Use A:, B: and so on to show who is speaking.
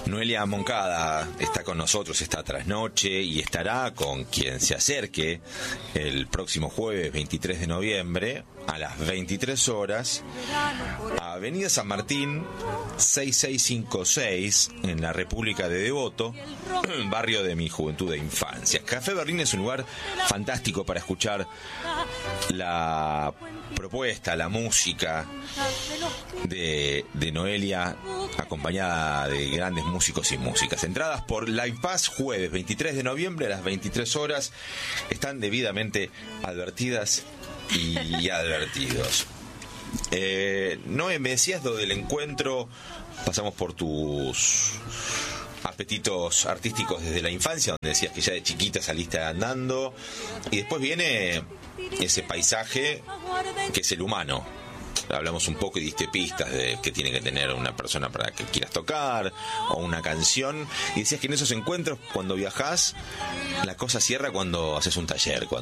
A: Noelia Moncada está con nosotros esta trasnoche y estará con quien se acerque el próximo jueves 23 de noviembre a las 23 horas, Avenida San Martín 6656 en la República de Devoto, barrio de mi juventud e infancia. Café Berlín es un lugar fantástico para escuchar la propuesta, la música de Noelia, acompañada de grandes músicos y músicas. Entradas por Live Pass, jueves 23 de noviembre a las 23 horas. Están debidamente advertidas y advertidos. Noé, me decías lo del encuentro, pasamos por tus apetitos artísticos desde la infancia, donde decías que ya de chiquita saliste andando, y después viene ese paisaje que es el humano. Hablamos un poco y diste pistas de que tiene que tener una persona para que quieras tocar, o una canción, y decías que en esos encuentros, cuando viajás, la cosa cierra cuando haces un taller, cuando